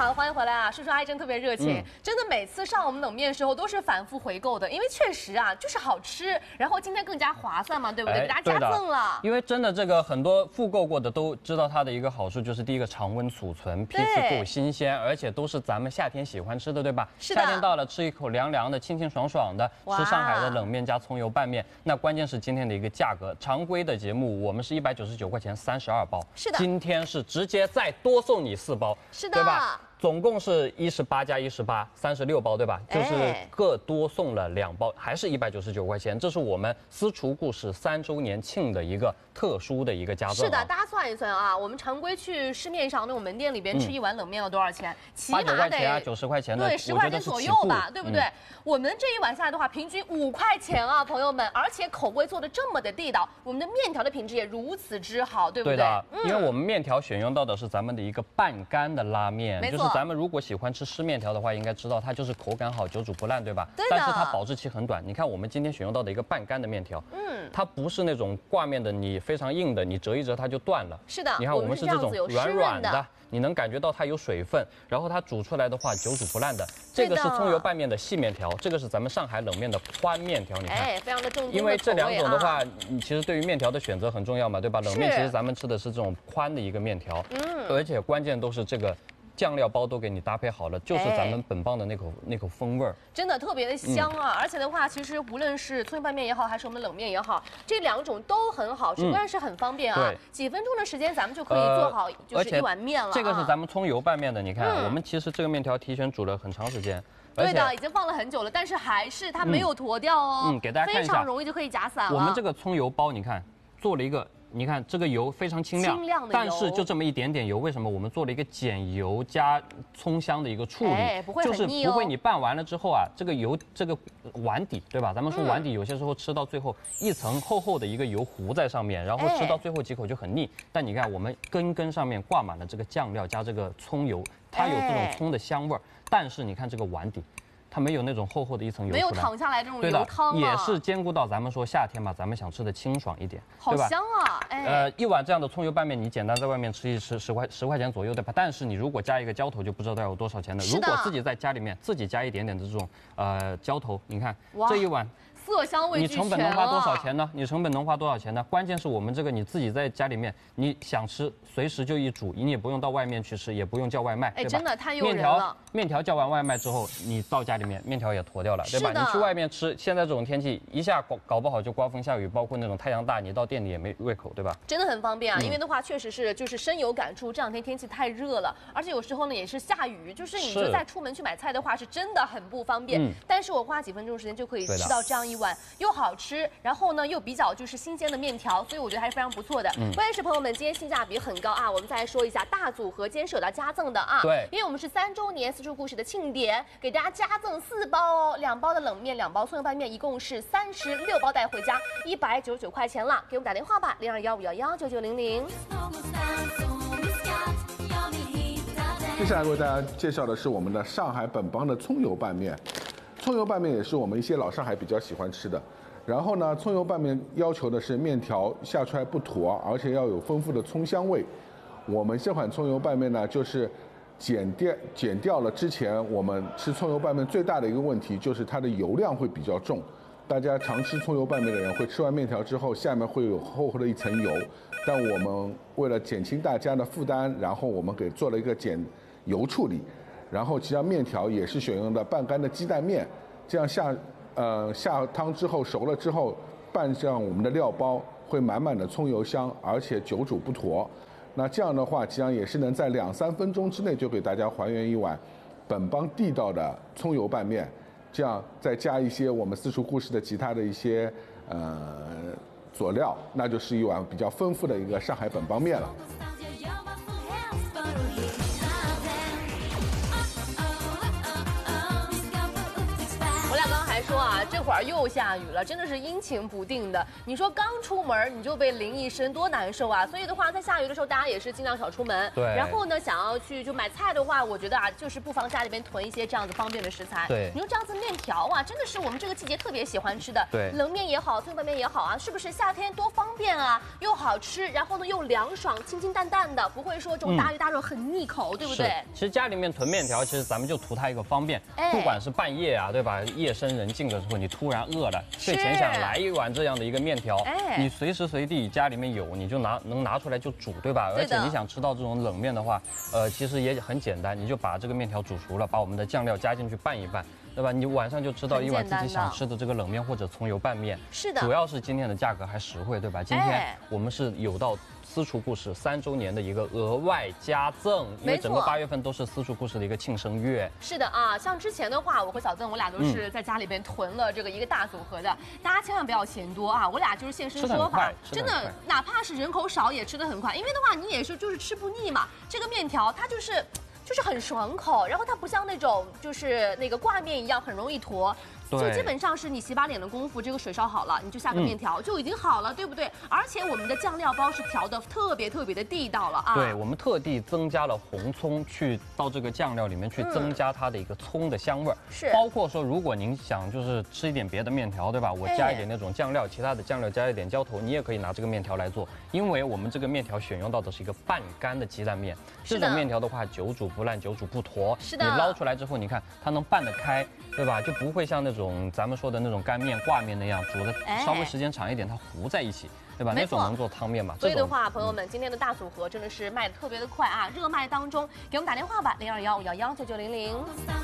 好，欢迎回来啊！叔叔阿姨真特别热情，真的每次上我们冷面的时候都是反复回购的，因为确实啊就是好吃，然后今天更加划算嘛，对不对？给大家加赠了。 因为真的这个很多复购过的都知道它的一个好处，就是第一个常温储存，批次够新鲜，而且都是咱们夏天喜欢吃的，对吧？ 是的。 夏天到了，吃一口凉凉的、清清爽爽的，吃上海的冷面加葱油拌面。那关键是今天的一个价格，常规的节目我们是199块钱32包， 是的。 今天是直接再多送你4包， 是的， 对吧？总共是18加18，36包，对吧？就是各多送了2包，还是199块钱。这是我们私厨故事3周年庆的一个特殊的一个加赠。 是的，大家算一算啊，我们常规去市面上那种门店里边吃一碗冷面要多少钱？起码得 8、9块钱啊，90块钱的， 对，10块钱左右吧，对不对？我们这一碗下来的话，平均5块钱啊，朋友们，而且口味做的这么的地道，我们的面条的品质也如此之好，对不对？ 对的，因为我们面条选用到的是咱们的一个半干的拉面， 没错。 就是咱们如果喜欢吃湿面条的话，应该知道它就是口感好，久煮不烂，对吧？ 对的。 但是它保质期很短。你看我们今天选用到的一个半干的面条，它不是那种挂面的，你非常硬的，你折一折它就断了。 是的。 你看我们是这种软软的，你能感觉到它有水分，然后它煮出来的话久煮不烂的。这个是葱油拌面的细面条，这个是咱们上海冷面的宽面条。你看， 非常的正宗的口味啊。 因为这2种的话，其实对于面条的选择很重要嘛，对吧？冷面其实咱们吃的是这种宽的一个面条，而且关键都是这个酱料包都给你搭配好了，就是咱们本帮的那口风味儿， 真的特别的香啊！而且的话，其实无论是葱油拌面也好，还是我们冷面也好，这2种都很好吃，关键是很方便啊，几分钟的时间咱们就可以做好就是一碗面了。 这个是咱们葱油拌面的，你看，我们其实这个面条提前煮了很长时间。 对的，已经放了很久了，但是还是它没有坨掉哦。 给大家看一下， 非常容易就可以夹散了。 我们这个葱油包，你看做了一个。你看这个油非常清亮，但是就这么一点点油，为什么我们做了一个减油加葱香的一个处理？ 不会很腻哦。 就是不会你拌完了之后啊，这个油这个碗底，对吧？咱们说碗底有些时候吃到最后一层厚厚的一个油糊在上面，然后吃到最后几口就很腻。但你看我们根上面挂满了这个酱料加这个葱油，它有这种葱的香味儿，但是你看这个碗底。它没有那种厚厚的一层油， 没有淌下来这种油汤啊， 也是兼顾到咱们说夏天嘛，咱们想吃的清爽一点， 好香啊！ 一碗这样的葱油拌面，你简单在外面吃一吃10块钱左右对吧？但是你如果加一个浇头，就不知道要有多少钱了。如果自己在家里面自己加一点点的这种浇头，你看这一碗。 色香味俱全， 你成本能花多少钱呢？你成本能花多少钱呢？关键是我们这个你自己在家里面，你想吃随时就一煮，你也不用到外面去吃，也不用叫外卖，对吧？ 真的太诱人了。 面条叫完外卖之后，你到家里面面条也坨掉了，对吧？你去外面吃，现在这种天气一下搞不好就刮风下雨，包括那种太阳大，你到店里也没胃口，对吧？ 真的很方便啊，因为的话确实是就是深有感触，这2天天气太热了，而且有时候呢也是下雨，就是你就再出门去买菜的话是真的很不方便。但是我花几分钟时间就可以吃到这样一碗又好吃，然后呢又比较就是新鲜的面条，所以我觉得还是非常不错的。关键是朋友们今天性价比很高啊，我们再来说一下大组合今天是有到加赠的啊， 对， 因为我们是3周年私厨故事的庆典，给大家加赠4包哦，2包的冷面，2包葱油拌面，一共是36包带回家，199块钱了。给我们打电话吧，0215119900。 接下来为大家介绍的是我们的上海本帮的葱油拌面。葱油拌面也是我们一些老上海比较喜欢吃的。然后呢，葱油拌面要求的是面条下出来不坨，而且要有丰富的葱香味。我们这款葱油拌面呢，就是减掉了之前我们吃葱油拌面最大的一个问题，就是它的油量会比较重。大家常吃葱油拌面的人会吃完面条之后，下面会有厚厚的一层油。但我们为了减轻大家的负担，然后我们给做了一个减油处理。然后其实面条也是选用的半干的鸡蛋面，这样下汤之后熟了之后，拌上我们的料包，会满满的葱油香，而且久煮不坨。那这样的话，其实也是能在2、3分钟之内就给大家还原一碗本帮地道的葱油拌面。这样再加一些我们私厨故事的其他的一些佐料，那就是一碗比较丰富的一个上海本帮面了。 我俩刚刚还说啊， 这会儿又下雨了，真的是阴晴不定的。你说刚出门你就被淋一身，多难受啊！所以的话，在下雨的时候，大家也是尽量少出门。 对。 然后呢，想要去就买菜的话，我觉得啊，就是不妨家里边囤一些这样子方便的食材。 对。 你说这样子面条啊，真的是我们这个季节特别喜欢吃的。 对。 冷面也好，葱油拌面也好啊，是不是夏天多方便啊？又好吃，然后呢又凉爽，清清淡淡的，不会说这种大鱼大肉很腻口，对不对？ 其实家里面囤面条，其实咱们就图它一个方便。不管是半夜啊，对吧？夜深人静的时候，你突然饿了，睡前想来一碗这样的一个面条，你随时随地家里面有，你就能拿出来就煮，对吧？而且你想吃到这种冷面的话，其实也很简单，你就把这个面条煮熟了，把我们的酱料加进去拌一拌，对吧？你晚上就吃到一碗自己想吃的这个冷面或者葱油拌面。 是的。 主要是今天的价格还实惠，对吧？今天我们是有到私厨故事3周年的一个额外加赠，因为整个8月份都是私厨故事的一个庆生月。 是的啊，像之前的话，我和小曾我俩都是在家里边囤了这个一个大组合的，大家千万不要嫌多啊！我俩就是现身说法，真的，哪怕是人口少也吃得很快，因为的话你也是就是吃不腻嘛。这个面条它就是很爽口，然后它不像那种就是那个挂面一样很容易坨。就基本上是你洗把脸的功夫，这个水烧好了，你就下个面条就已经好了，对不对？而且我们的酱料包是调的特别的地道了啊！ 对，我们特地增加了红葱，去到这个酱料里面去增加它的一个葱的香味儿。 是， 包括说如果您想就是吃一点别的面条，对吧？我加一点那种酱料，其他的酱料加一点浇头，你也可以拿这个面条来做，因为我们这个面条选用到的是一个半干的鸡蛋面。这种面条的话，久煮不烂，久煮不坨。 是的。 你捞出来之后，你看它能拌得开，对吧？就不会像那种咱们说的那种干面、挂面那样煮的稍微时间长一点，它糊在一起，对吧？那种能做汤面嘛。 所以的话，朋友们，今天的大组合真的是卖的特别的快啊！热卖当中，给我们打电话吧，0215119900。